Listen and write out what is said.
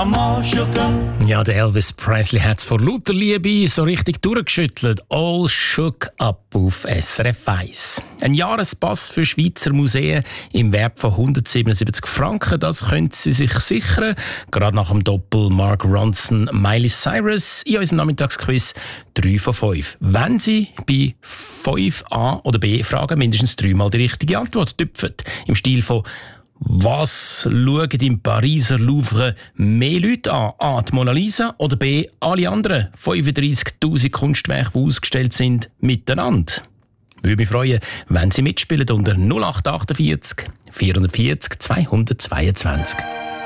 I'm all shook up. Ja, der Elvis Presley hat es vor lauter Liebe so richtig durchgeschüttelt. All shook up auf SRF 1. Ein Jahrespass für Schweizer Museen im Wert von 177 Franken, das können Sie sich sichern. Gerade nach dem Doppel Mark Ronson, Miley Cyrus in unserem Nachmittagsquiz 3 von 5. Wenn Sie bei 5a oder b Fragen mindestens 3-mal die richtige Antwort tüpfen. Im Stil von was schauen im Pariser Louvre mehr Leute an? A. Die Mona Lisa oder B. alle anderen 35'000 Kunstwerke, die ausgestellt sind, miteinander? Würde mich freuen, wenn Sie mitspielen unter 0848 440 222.